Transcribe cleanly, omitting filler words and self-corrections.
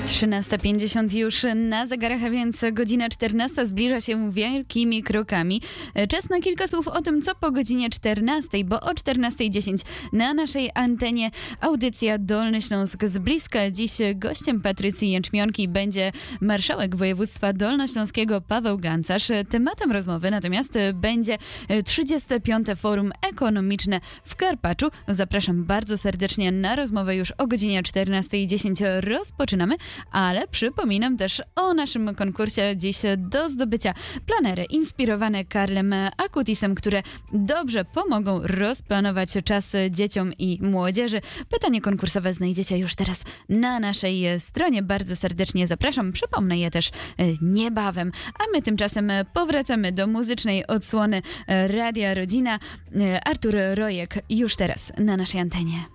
13:50 już na zegarach, a więc godzina 14 zbliża się wielkimi krokami. Czas na kilka słów o tym, co po godzinie 14, bo o 14:10 na naszej antenie audycja Dolny Śląsk z bliska. Dziś gościem Patrycji Jęczmionki będzie marszałek województwa dolnośląskiego Paweł Gancarz. Tematem rozmowy natomiast będzie 35. Forum Ekonomiczne w Karpaczu. Zapraszam bardzo serdecznie na rozmowę już o godzinie 14:10. Rozpoczynamy. Ale przypominam też o naszym konkursie dziś do zdobycia planery inspirowane Karlem Akutisem, które dobrze pomogą rozplanować czas dzieciom i młodzieży. Pytanie konkursowe znajdziecie już teraz na naszej stronie. Bardzo serdecznie zapraszam. Przypomnę je też niebawem. A my tymczasem powracamy do muzycznej odsłony Radia Rodzina. Artur Rojek już teraz na naszej antenie.